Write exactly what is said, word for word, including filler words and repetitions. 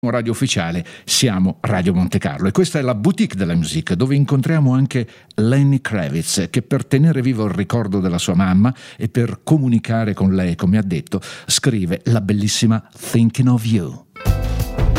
Radio ufficiale, siamo Radio Monte Carlo e questa è la boutique della musique, dove incontriamo anche Lenny Kravitz, che per tenere vivo il ricordo della sua mamma e per comunicare con lei, come ha detto, scrive la bellissima Thinking of You.